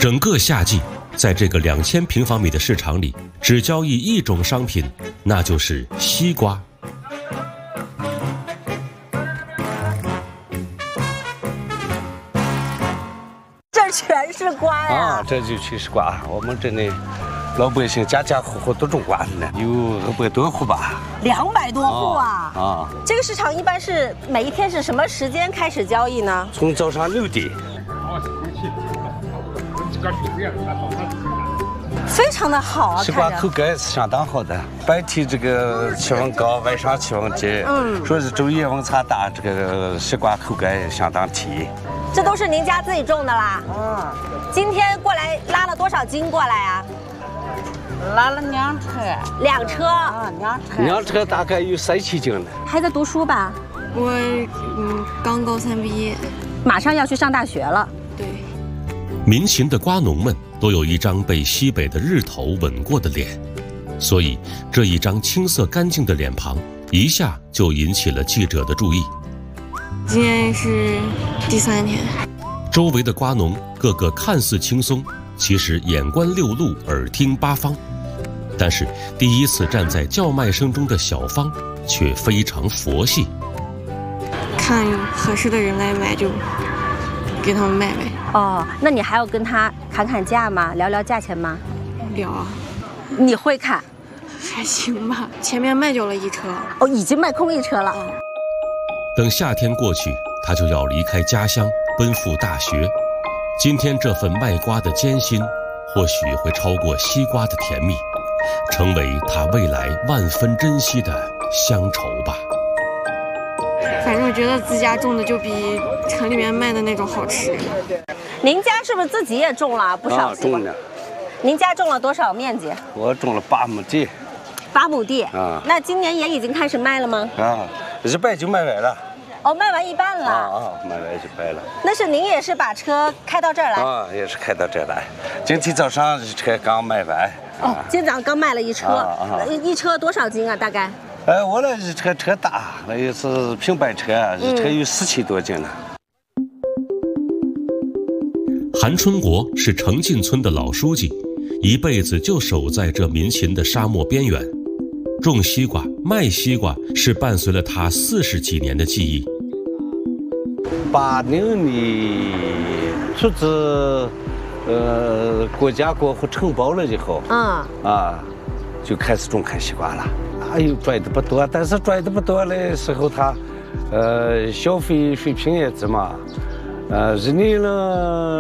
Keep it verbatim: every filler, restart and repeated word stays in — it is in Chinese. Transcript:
整个夏季，在这个两千平方米的市场里，只交易一种商品，那就是西瓜。 这全是瓜呀！ 啊，这就全是瓜。我们这里老百姓家家户户都种瓜呢，有二百多户吧。 两百多户啊！ 啊， 这个市场一般是每一天是什么时间开始交易呢？ 从早上六点。 非常的好啊， 西瓜口感是相当好的，白天这个气温高，晚上气温低。嗯，说是昼夜温差大，这个西瓜口感相当甜。 这都是您家自己种的啦？嗯。今天过来拉了多少斤过来啊？ 拉了两车。 两车啊，两车。 两车大概有三千斤呢。 还在读书吧？ 我嗯刚高三毕业， 马上要去上大学了。 对。 民勤的瓜农们都有一张被西北的日头吻过的脸，所以这一张青涩干净的脸庞一下就引起了记者的注意。 今天是第三天， 周围的瓜农个个看似轻松，其实眼观六路，耳听八方。但是第一次站在叫卖声中的小芳却非常佛系， 看有合适的人来买就给他们卖卖。 哦，那你还要跟他砍砍价吗？聊聊价钱吗？ 聊啊。 你会砍？ 还行吧，前面卖掉了一车。 哦，已经卖空一车了。 嗯。 等夏天过去，他就要离开家乡，奔赴大学。今天这份卖瓜的艰辛，或许会超过西瓜的甜蜜，成为他未来万分珍惜的乡愁吧。 反正我觉得自家种的就比城里面卖的那种好吃。 您家是不是自己也种了不少？ 啊，种了。 您家种了多少面积？ 我种了八亩地。 八亩地啊？ 那今年也已经开始卖了吗？ 啊，一半就卖完了。 哦，卖完一半了。 啊啊，卖完一半了。 那是您也是把车开到这儿来？ 啊，也是开到这儿来。今天早上车刚卖完。 哦，今天早上刚卖了一车。 啊啊。 一车多少斤啊？大概？ 哎，我那一车车大，那也是平板车，一车有四千多斤呢。 韩春国是程进村的老书记，一辈子就守在这民勤的沙漠边缘，种西瓜、卖西瓜是伴随了他四十几年的记忆。 八零年，出自呃国家过户承包了以后， 嗯啊，就开始种开西瓜了。哎呦，赚的不多，但是赚的不多的时候，他呃消费水平也这么，呃，一年了。